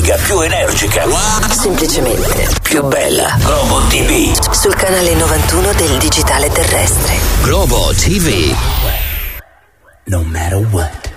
figa, più energica. Semplicemente più bella. Globo TV. Sul canale 91 del digitale terrestre. Globo TV. No matter what.